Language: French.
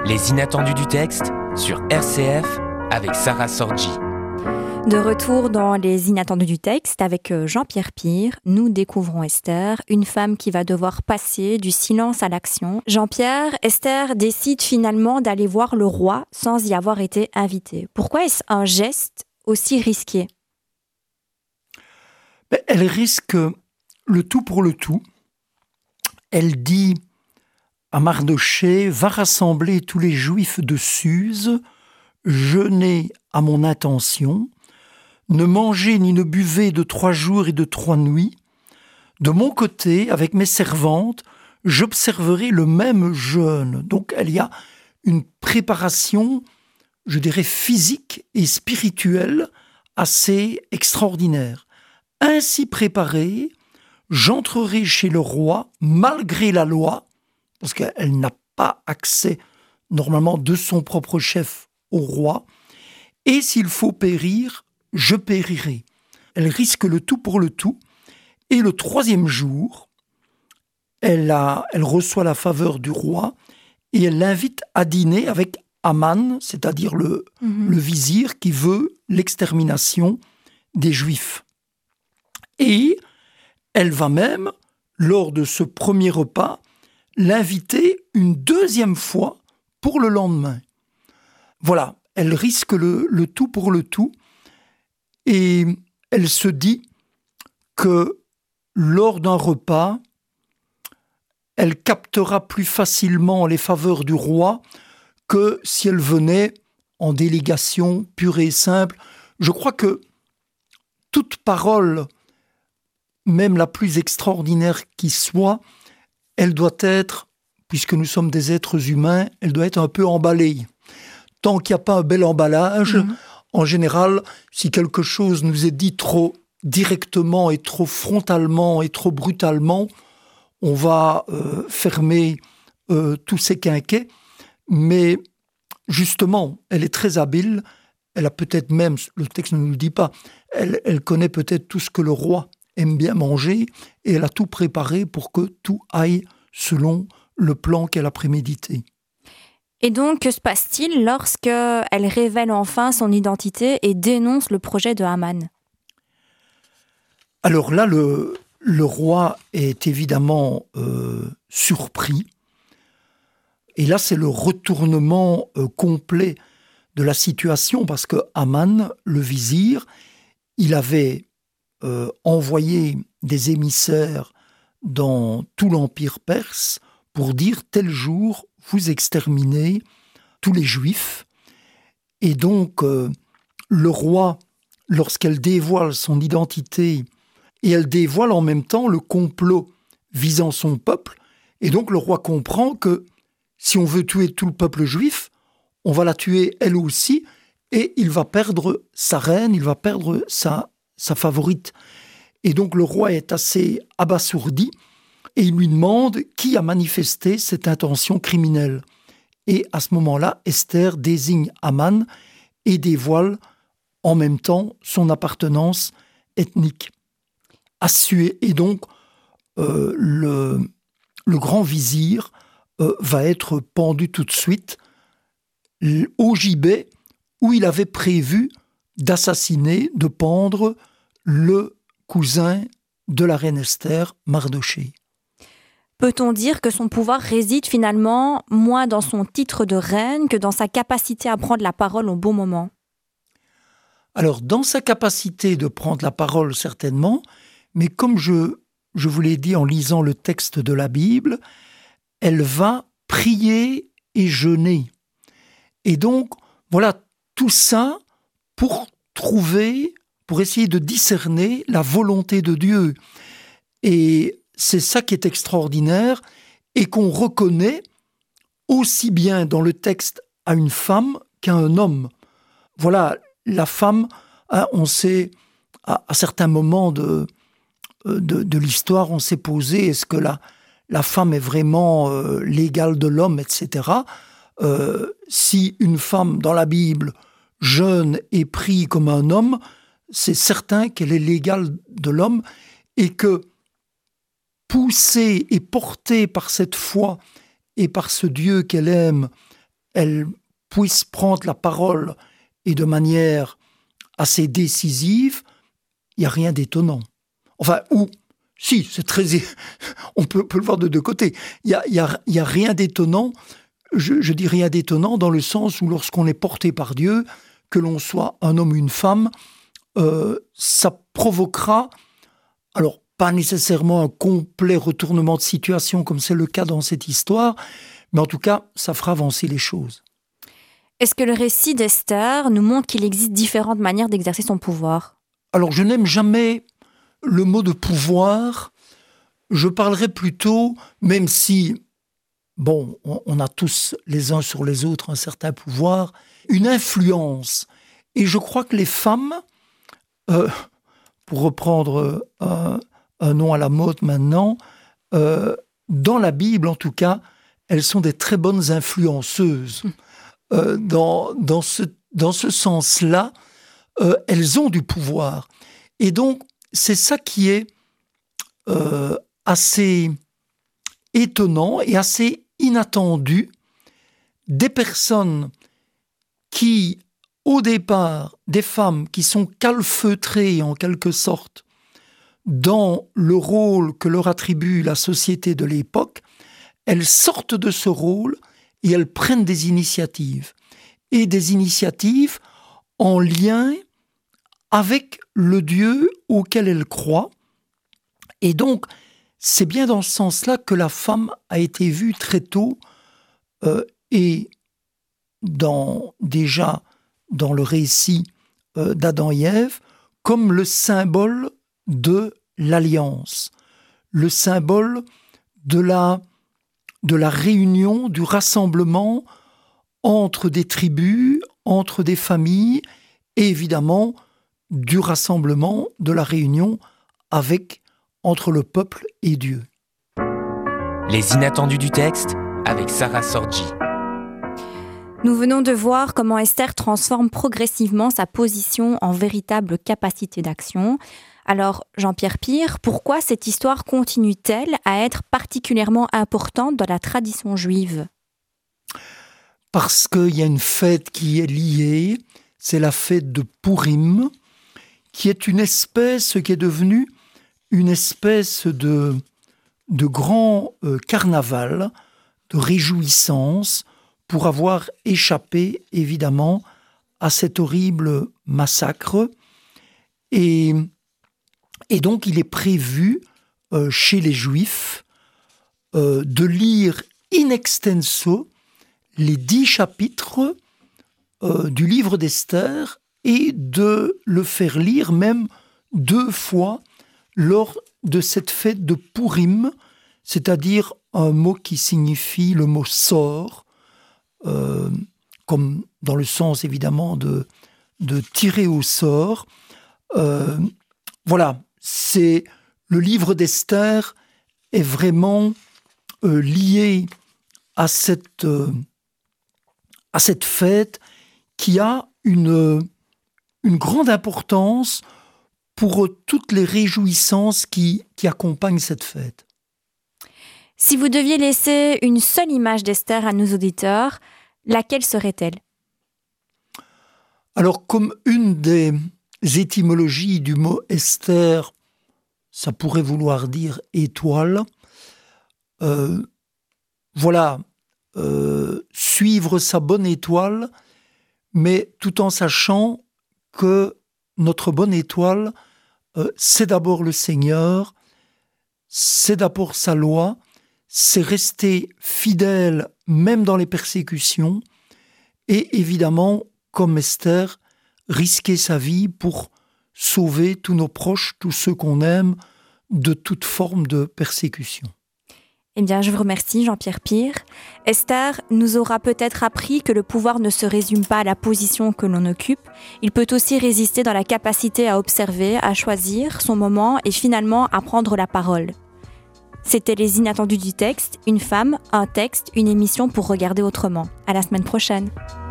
Les inattendus du texte sur RCF avec Sarah Sorgi. De retour dans Les inattendus du texte avec Jean-Pierre Pire, nous découvrons Esther, une femme qui va devoir passer du silence à l'action. Jean-Pierre, Esther décide finalement d'aller voir le roi sans y avoir été invitée. Pourquoi est-ce un geste aussi risqué ? Elle risque le tout pour le tout. Elle dit à Mardochée, va rassembler tous les Juifs de Suse, jeûnez à mon intention, ne mangez ni ne buvez de 3 jours et de 3 nuits. De mon côté, avec mes servantes, j'observerai le même jeûne. Donc il y a une préparation, je dirais, physique et spirituelle assez extraordinaire. Ainsi préparée, j'entrerai chez le roi malgré la loi, parce qu'elle n'a pas accès normalement de son propre chef au roi, et s'il faut périr, je périrai. Elle risque le tout pour le tout, et le 3e jour, elle reçoit la faveur du roi, et elle l'invite à dîner avec Aman, c'est-à-dire le vizir qui veut l'extermination des Juifs. Et elle va même, lors de ce premier repas, l'inviter une 2e fois pour le lendemain. Voilà, elle risque le tout pour le tout et elle se dit que lors d'un repas, elle captera plus facilement les faveurs du roi que si elle venait en délégation pure et simple. Je crois que toute parole, même la plus extraordinaire qui soit, elle doit être, puisque nous sommes des êtres humains, elle doit être un peu emballée. Tant qu'il n'y a pas un bel emballage, en général, si quelque chose nous est dit trop directement et trop frontalement et trop brutalement, on va fermer tous ces quinquets. Mais justement, elle est très habile, elle a peut-être même, le texte ne nous le dit pas, elle connaît peut-être tout ce que le roi aime bien manger, et elle a tout préparé pour que tout aille selon le plan qu'elle a prémédité. Et donc, que se passe-t-il lorsqu'elle révèle enfin son identité et dénonce le projet de Haman ? Alors là, le roi est évidemment surpris, et là c'est le retournement complet de la situation, parce que Haman, le vizir, il avait envoyer des émissaires dans tout l'Empire perse pour dire tel jour vous exterminez tous les Juifs. Et donc le roi, lorsqu'elle dévoile son identité, et elle dévoile en même temps le complot visant son peuple, et donc le roi comprend que si on veut tuer tout le peuple juif, on va la tuer elle aussi, et il va perdre sa reine, il va perdre sa favorite. Et donc le roi est assez abasourdi et il lui demande qui a manifesté cette intention criminelle. Et à ce moment-là, Esther désigne Haman et dévoile en même temps son appartenance ethnique. Et donc le grand vizir va être pendu tout de suite au gibet où il avait prévu d'assassiner, de pendre le cousin de la reine Esther, Mardochée. Peut-on dire que son pouvoir réside finalement moins dans son titre de reine que dans sa capacité à prendre la parole au bon moment ? Alors, dans sa capacité de prendre la parole, certainement, mais comme je vous l'ai dit en lisant le texte de la Bible, elle va prier et jeûner. Et donc, voilà, tout ça pour essayer de discerner la volonté de Dieu. Et c'est ça qui est extraordinaire et qu'on reconnaît aussi bien dans le texte à une femme qu'à un homme. Voilà, la femme, on sait, à certains moments de l'histoire, on s'est posé, est-ce que la femme est vraiment l'égale de l'homme, etc. Si une femme dans la Bible jeûne et prie comme un homme, c'est certain qu'elle est l'égale de l'homme et que poussée et portée par cette foi et par ce Dieu qu'elle aime, elle puisse prendre la parole et de manière assez décisive, il n'y a rien d'étonnant. Enfin, si, c'est très... On peut le voir de deux côtés. Il y a rien d'étonnant. Je dis rien d'étonnant dans le sens où lorsqu'on est porté par Dieu, que l'on soit un homme ou une femme, ça provoquera, alors pas nécessairement un complet retournement de situation comme c'est le cas dans cette histoire, mais en tout cas, ça fera avancer les choses. Est-ce que le récit d'Esther nous montre qu'il existe différentes manières d'exercer son pouvoir ? Alors, je n'aime jamais le mot de pouvoir. Je parlerai plutôt, même si, on a tous les uns sur les autres un certain pouvoir, une influence. Et je crois que les femmes, pour reprendre un nom à la mode maintenant, dans la Bible en tout cas, elles sont des très bonnes influenceuses. Dans ce sens-là, elles ont du pouvoir. Et donc, c'est ça qui est assez étonnant et assez inattendu. Des personnes qui, au départ, des femmes qui sont calfeutrées en quelque sorte dans le rôle que leur attribue la société de l'époque, elles sortent de ce rôle et elles prennent des initiatives. Et des initiatives en lien avec le Dieu auquel elles croient. Et donc, c'est bien dans ce sens-là que la femme a été vue très tôt et déjà dans le récit d'Adam et Ève, comme le symbole de l'alliance, le symbole de la réunion, du rassemblement entre des tribus, entre des familles, et évidemment du rassemblement, de la réunion entre le peuple et Dieu. Les inattendus du texte avec Sarah Sorgi. Nous venons de voir comment Esther transforme progressivement sa position en véritable capacité d'action. Alors, Jean-Pierre Pire, pourquoi cette histoire continue-t-elle à être particulièrement importante dans la tradition juive ? Parce qu'il y a une fête qui est liée, c'est la fête de Pourim, qui est devenue une espèce de grand carnaval, de réjouissance, pour avoir échappé, évidemment, à cet horrible massacre. Et donc, il est prévu, chez les Juifs, de lire in extenso les 10 chapitres du livre d'Esther et de le faire lire même 2 fois lors de cette fête de Pourim, c'est-à-dire un mot qui signifie le mot sort, comme dans le sens évidemment de tirer au sort. Voilà, le livre d'Esther est vraiment lié à cette fête qui a une grande importance pour toutes les réjouissances qui accompagnent cette fête. Si vous deviez laisser une seule image d'Esther à nos auditeurs, laquelle serait-elle ? Alors, comme une des étymologies du mot Esther, ça pourrait vouloir dire étoile, suivre sa bonne étoile, mais tout en sachant que notre bonne étoile, c'est d'abord le Seigneur, c'est d'abord sa loi, c'est rester fidèle même dans les persécutions et évidemment, comme Esther, risquer sa vie pour sauver tous nos proches, tous ceux qu'on aime, de toute forme de persécution. Eh bien, je vous remercie, Jean-Pierre Pire. Esther nous aura peut-être appris que le pouvoir ne se résume pas à la position que l'on occupe. Il peut aussi résister dans la capacité à observer, à choisir son moment et finalement à prendre la parole. C'était Les Inattendus du texte, une femme, un texte, une émission pour regarder autrement. À la semaine prochaine.